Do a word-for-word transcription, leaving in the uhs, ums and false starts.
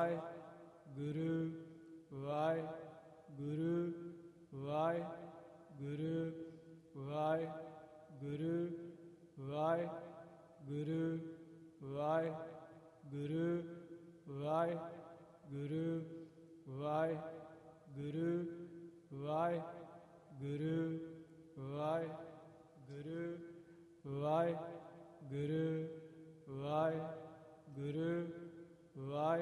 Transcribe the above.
Waheguru Waheguru Waheguru Waheguru Waheguru Waheguru Waheguru Waheguru Waheguru Waheguru Waheguru Waheguru ਵਾਹਿ